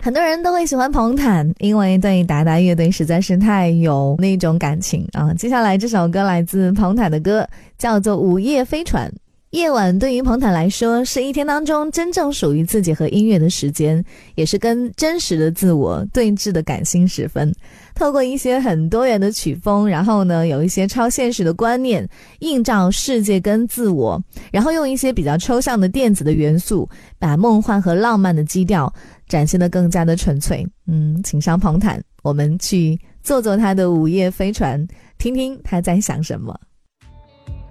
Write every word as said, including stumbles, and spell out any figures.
很多人都会喜欢彭坦，因为对达达乐队实在是太有那种感情啊。接下来这首歌来自彭坦的歌，叫做《午夜飞船》。夜晚对于彭坦来说是一天当中真正属于自己和音乐的时间，也是跟真实的自我对峙的感性时分。透过一些很多元的曲风，然后呢有一些超现实的观念映照世界跟自我，然后用一些比较抽象的电子的元素，把梦幻和浪漫的基调展现得更加的纯粹。嗯，请上彭坦，我们去坐坐他的午夜飞船，听听他在想什么。